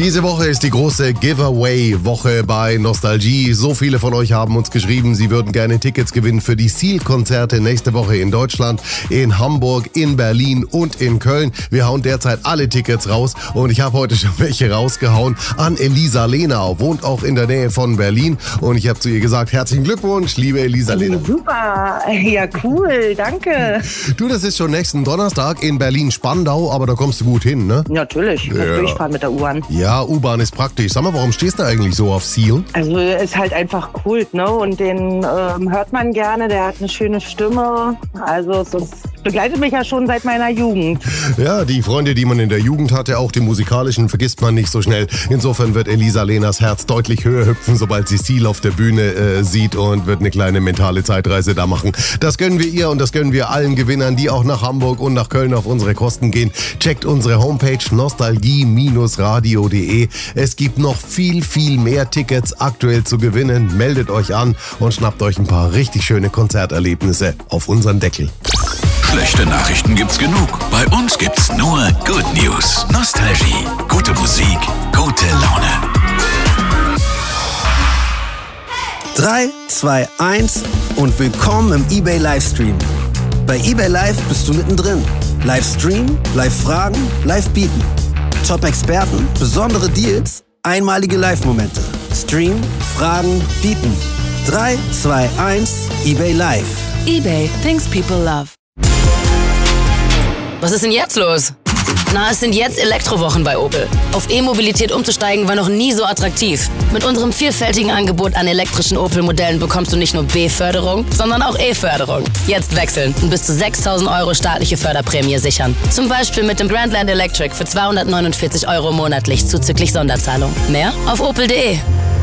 Diese Woche ist die große Giveaway-Woche bei Nostalgie. So viele von euch haben uns geschrieben, sie würden gerne Tickets gewinnen für die Seal-Konzerte nächste Woche in Deutschland, in Hamburg, in Berlin und in Köln. Wir hauen derzeit alle Tickets raus und ich habe heute schon welche rausgehauen an Elisa Lenau. Wohnt auch in der Nähe von Berlin und ich habe zu ihr gesagt, herzlichen Glückwunsch, liebe Elisa Lenau. Super, ja cool, danke. Du, das ist schon nächsten Donnerstag in Berlin-Spandau, aber da kommst du gut hin, ne? Natürlich, ich muss durchfahren mit der U-Bahn. Ja, U-Bahn ist praktisch. Sag mal, warum stehst du eigentlich so auf Seal? Also ist halt einfach Kult, ne? Und den hört man gerne, der hat eine schöne Stimme. Also es begleitet mich ja schon seit meiner Jugend. Ja, die Freunde, die man in der Jugend hatte, auch die musikalischen, vergisst man nicht so schnell. Insofern wird Elisa Lenas Herz deutlich höher hüpfen, sobald sie Seal auf der Bühne sieht und wird eine kleine mentale Zeitreise da machen. Das gönnen wir ihr und das gönnen wir allen Gewinnern, die auch nach Hamburg und nach Köln auf unsere Kosten gehen. Checkt unsere Homepage nostalgie-radio.de. Es gibt noch viel, viel mehr Tickets aktuell zu gewinnen. Meldet euch an und schnappt euch ein paar richtig schöne Konzerterlebnisse auf unseren Deckel. Schlechte Nachrichten gibt's genug. Bei uns gibt's nur Good News. Nostalgie. Gute Musik. Gute Laune. 3, 2, 1 und willkommen im eBay Livestream. Bei eBay Live bist du mittendrin. Livestream, Live-Fragen, Live-Bieten. Top-Experten, besondere Deals, einmalige Live-Momente. Stream, Fragen, Bieten. 3, 2, 1, eBay Live. eBay, things people love. Was ist denn jetzt los? Na, es sind jetzt Elektrowochen bei Opel. Auf E-Mobilität umzusteigen war noch nie so attraktiv. Mit unserem vielfältigen Angebot an elektrischen Opel-Modellen bekommst du nicht nur B-Förderung, sondern auch E-Förderung. Jetzt wechseln und bis zu 6.000 € staatliche Förderprämie sichern. Zum Beispiel mit dem Grandland Electric für 249 € monatlich zuzüglich Sonderzahlung. Mehr auf opel.de.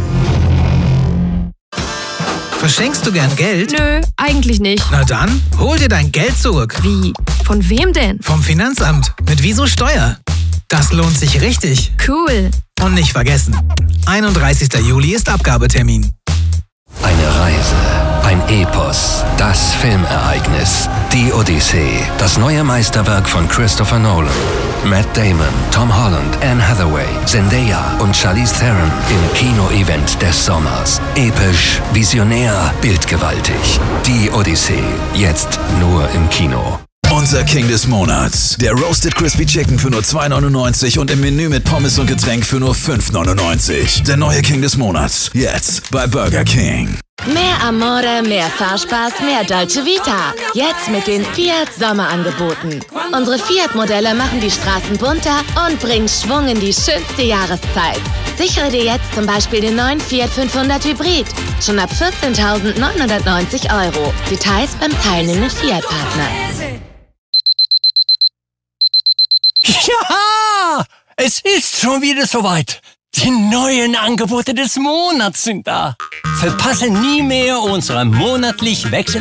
Verschenkst du gern Geld? Nö, eigentlich nicht. Na dann, hol dir dein Geld zurück. Wie? Von wem denn? Vom Finanzamt. Mit Wieso Steuer. Das lohnt sich richtig. Cool. Und nicht vergessen, 31. Juli ist Abgabetermin. Eine Reise, ein Epos, das Filmereignis, die Odyssee, das neue Meisterwerk von Christopher Nolan. Matt Damon, Tom Holland, Anne Hathaway, Zendaya und Charlize Theron im Kino-Event des Sommers. Episch, visionär, bildgewaltig. Die Odyssee, jetzt nur im Kino. Unser King des Monats. Der Roasted Crispy Chicken für nur 2,99 und im Menü mit Pommes und Getränk für nur 5,99. Der neue King des Monats. Jetzt bei Burger King. Mehr Amore, mehr Fahrspaß, mehr Dolce Vita. Jetzt mit den Fiat Sommerangeboten. Unsere Fiat-Modelle machen die Straßen bunter und bringen Schwung in die schönste Jahreszeit. Sichere dir jetzt zum Beispiel den neuen Fiat 500 Hybrid. Schon ab 14.990 €. Details beim teilnehmenden Fiat-Partner. Ja, es ist schon wieder soweit. Die neuen Angebote des Monats sind da. Verpasse nie mehr unsere monatlich wechselnden